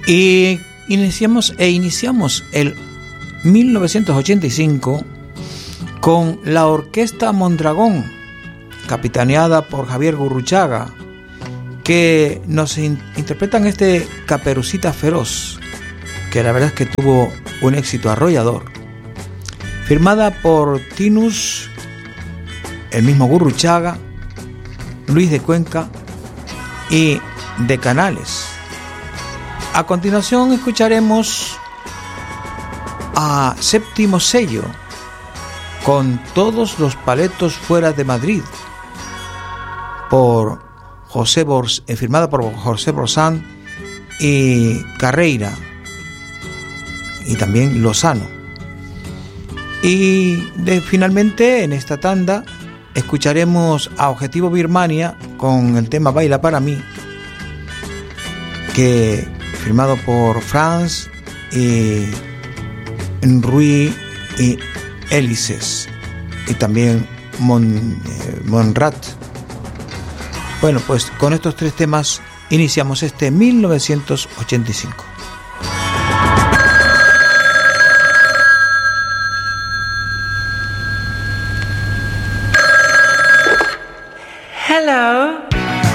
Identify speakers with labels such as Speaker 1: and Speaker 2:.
Speaker 1: Y iniciamos el 1985 con la Orquesta Mondragón, capitaneada por Javier Gurruchaga, que nos interpretan este Caperucita Feroz, que la verdad es que tuvo un éxito arrollador, firmada por Tinus, el mismo Gurruchaga, Luis de Cuenca y de Canales. A continuación escucharemos a Séptimo Sello con Todos los paletos fuera de Madrid, firmada por José Borsán y Carreira y también Lozano. Y finalmente en esta tanda escucharemos a Objetivo Birmania con el tema Baila para mí, que firmado por Franz y Rui y Hélices y también Monrat. Bueno, pues con estos tres temas iniciamos este 1985.
Speaker 2: Hello.